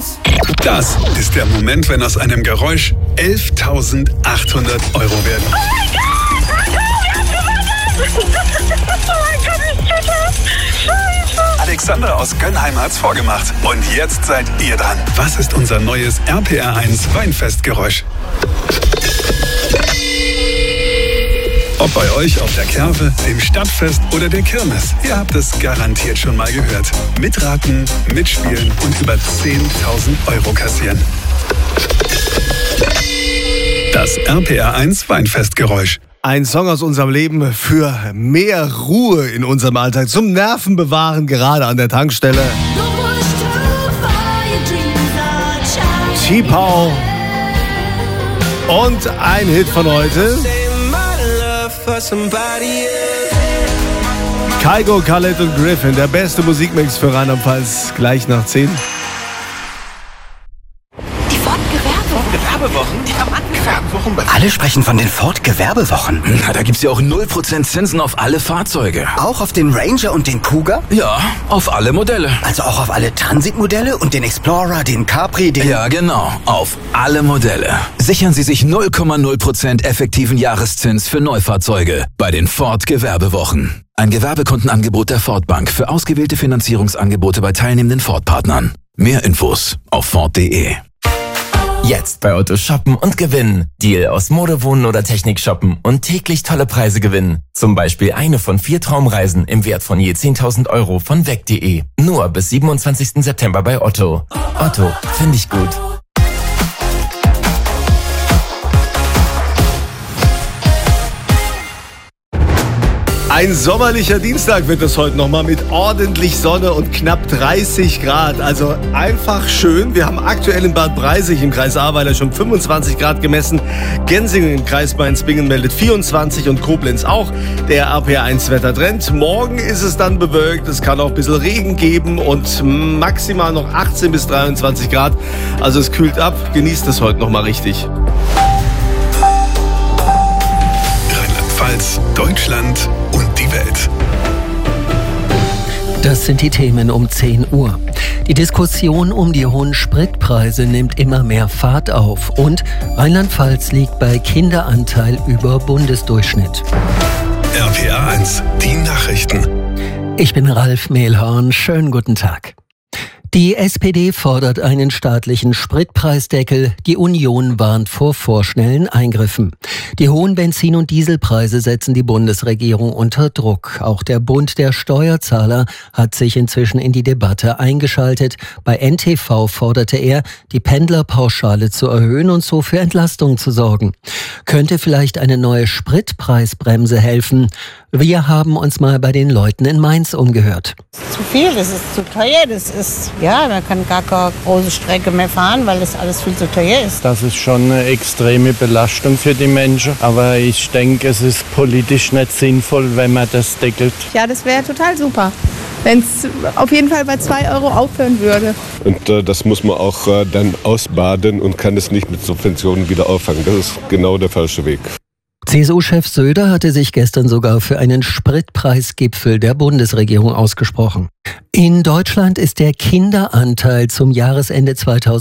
Das ist der Moment, wenn aus einem Geräusch 11.800 Euro werden. Oh mein Gott, Scheiße. Alexander aus Gönnheim hat's vorgemacht. Und jetzt seid ihr dran. Was ist unser neues RPR1 Weinfestgeräusch? Ob bei euch auf der Kerwe, dem Stadtfest oder der Kirmes, ihr habt es garantiert schon mal gehört. Mitraten, mitspielen und über 10.000 Euro kassieren. Das RPR1 Weinfestgeräusch. Ein Song aus unserem Leben für mehr Ruhe in unserem Alltag, zum Nervenbewahren, gerade an der Tankstelle. T-Pow und ein Hit von heute. Kygo, Khaled und Griffin, der beste Musikmix für Rheinland-Pfalz, gleich nach 10. Die Ford-Gewerbewochen? Die Gewerbewochen? Alle sprechen von den Ford-Gewerbewochen. Na, da gibt's ja auch 0% Zinsen auf alle Fahrzeuge. Auch auf den Ranger und den Cougar? Ja, auf alle Modelle. Also auch auf alle Transit-Modelle und den Explorer, den Capri, den... Ja, genau, auf alle Modelle. Sichern Sie sich 0,0% effektiven Jahreszins für Neufahrzeuge bei den Ford-Gewerbewochen. Ein Gewerbekundenangebot der Ford Bank für ausgewählte Finanzierungsangebote bei teilnehmenden Ford-Partnern. Mehr Infos auf Ford.de. Jetzt bei Otto shoppen und gewinnen. Deal aus Mode, Wohnen oder Technik shoppen und täglich tolle Preise gewinnen. Zum Beispiel eine von 4 Traumreisen im Wert von je 10.000 Euro von weg.de. Nur bis 27. September bei Otto. Otto, finde ich gut. Ein sommerlicher Dienstag wird es heute nochmal mit ordentlich Sonne und knapp 30 Grad. Also einfach schön. Wir haben aktuell in Bad Breisig im Kreis Ahrweiler schon 25 Grad gemessen. Gensingen im Kreis Mainz-Bingen meldet 24 und Koblenz auch. Der RPR1-Wettertrend. Morgen ist es dann bewölkt. Es kann auch ein bisschen Regen geben und maximal noch 18 bis 23 Grad. Also es kühlt ab. Genießt es heute nochmal richtig. Rheinland-Pfalz, Deutschland und die Welt. Das sind die Themen um 10 Uhr. Die Diskussion um die hohen Spritpreise nimmt immer mehr Fahrt auf. Und Rheinland-Pfalz liegt bei Kinderanteil über Bundesdurchschnitt. RPR1, die Nachrichten. Ich bin Ralf Mehlhorn. Schönen guten Tag. Die SPD fordert einen staatlichen Spritpreisdeckel. Die Union warnt vor vorschnellen Eingriffen. Die hohen Benzin- und Dieselpreise setzen die Bundesregierung unter Druck. Auch der Bund der Steuerzahler hat sich inzwischen in die Debatte eingeschaltet. Bei NTV forderte er, die Pendlerpauschale zu erhöhen und so für Entlastung zu sorgen. Könnte vielleicht eine neue Spritpreisbremse helfen? Wir haben uns mal bei den Leuten in Mainz umgehört. Zu viel, das ist zu teuer, man kann gar keine große Strecke mehr fahren, weil das alles viel zu teuer ist. Das ist schon eine extreme Belastung für die Menschen, aber ich denke, es ist politisch nicht sinnvoll, wenn man das deckelt. Ja, das wäre total super, wenn es auf jeden Fall bei 2 Euro aufhören würde. Und das muss man auch dann ausbaden und kann es nicht mit Subventionen wieder auffangen. Das ist genau der falsche Weg. CSU-Chef Söder hatte sich gestern sogar für einen Spritpreisgipfel der Bundesregierung ausgesprochen. In Deutschland ist der Kinderanteil zum Jahresende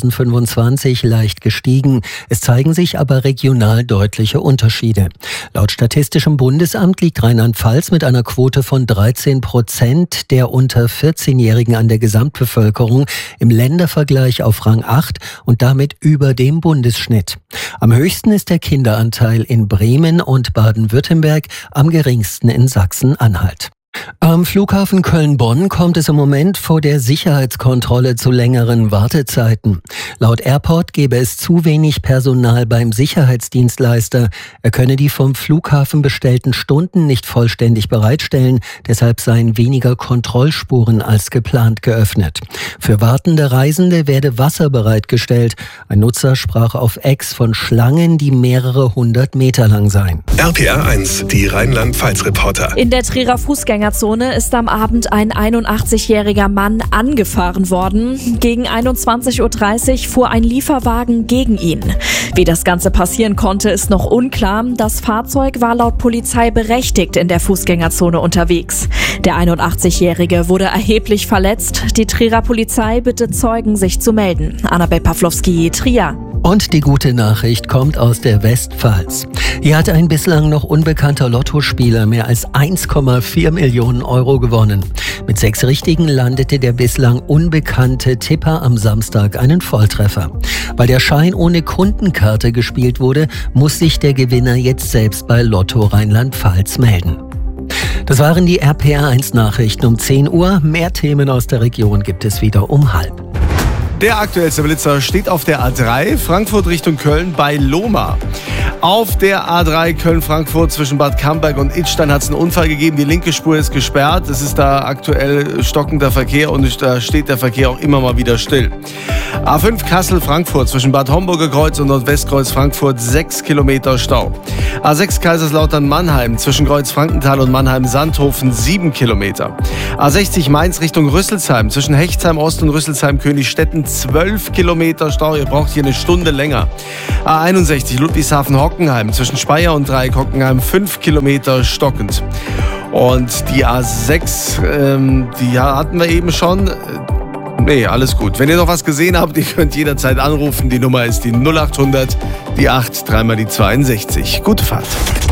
2025 leicht gestiegen. Es zeigen sich aber regional deutliche Unterschiede. Laut Statistischem Bundesamt liegt Rheinland-Pfalz mit einer Quote von 13% der unter 14-Jährigen an der Gesamtbevölkerung im Ländervergleich auf Rang 8 und damit über dem Bundesschnitt. Am höchsten ist der Kinderanteil in Bremen und Baden-Württemberg, am geringsten in Sachsen-Anhalt. Am Flughafen Köln-Bonn kommt es im Moment vor der Sicherheitskontrolle zu längeren Wartezeiten. Laut Airport gäbe es zu wenig Personal beim Sicherheitsdienstleister. Er könne die vom Flughafen bestellten Stunden nicht vollständig bereitstellen. Deshalb seien weniger Kontrollspuren als geplant geöffnet. Für wartende Reisende werde Wasser bereitgestellt. Ein Nutzer sprach auf X von Schlangen, die mehrere 100 Meter lang seien. RPR1, die Rheinland-Pfalz-Reporter. In der Trierer Fußgängerzone Fußgängerzone ist am Abend ein 81-jähriger Mann angefahren worden. Gegen 21:30 Uhr fuhr ein Lieferwagen gegen ihn. Wie das Ganze passieren konnte, ist noch unklar. Das Fahrzeug war laut Polizei berechtigt in der Fußgängerzone unterwegs. Der 81-Jährige wurde erheblich verletzt. Die Trierer Polizei bittet Zeugen, sich zu melden. Annabel Pawlowski, Trier. Und die gute Nachricht kommt aus der Westpfalz. Hier hat ein bislang noch unbekannter Lottospieler mehr als 1,4 Millionen Euro gewonnen. Mit 6 Richtigen landete der bislang unbekannte Tipper am Samstag einen Volltreffer. Weil der Schein ohne Kundenkarte gespielt wurde, muss sich der Gewinner jetzt selbst bei Lotto Rheinland-Pfalz melden. Das waren die RPR1 Nachrichten um 10 Uhr. Mehr Themen aus der Region gibt es wieder um 12:30. Der aktuellste Blitzer steht auf der A3, Frankfurt Richtung Köln bei Lohmar. Auf der A3 Köln-Frankfurt zwischen Bad Camberg und Idstein hat es einen Unfall gegeben. Die linke Spur ist gesperrt. Es ist da aktuell stockender Verkehr und da steht der Verkehr auch immer mal wieder still. A5 Kassel-Frankfurt zwischen Bad Homburger Kreuz und Nordwestkreuz Frankfurt 6 Kilometer Stau. A6 Kaiserslautern-Mannheim zwischen Kreuz-Frankenthal und Mannheim-Sandhofen 7 Kilometer. A60 Mainz Richtung Rüsselsheim zwischen Hechtsheim Ost und Rüsselsheim-Königstetten 12 Kilometer Stau. Ihr braucht hier eine Stunde länger. A61 Ludwigshafen-Hockenheim zwischen Speyer und Dreieck-Hockenheim 5 Kilometer stockend. Und die A6, die hatten wir eben schon. Nee, alles gut. Wenn ihr noch was gesehen habt, ihr könnt jederzeit anrufen. Die Nummer ist die 0800, die 8, 3 mal die 62. Gute Fahrt.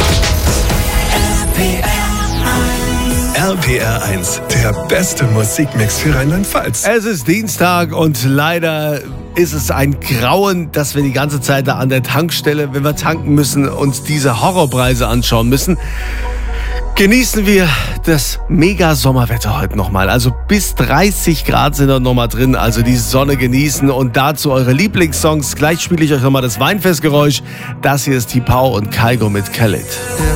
RPR1, der beste Musikmix für Rheinland-Pfalz. Es ist Dienstag und leider ist es ein Grauen, dass wir die ganze Zeit da an der Tankstelle, wenn wir tanken müssen, uns diese Horrorpreise anschauen müssen. Genießen wir das Mega-Sommerwetter heute nochmal. Also bis 30 Grad sind da nochmal drin. Also die Sonne genießen und dazu eure Lieblingssongs. Gleich spiele ich euch nochmal das Weinfestgeräusch. Das hier ist Tipau und Kygo mit Khaled.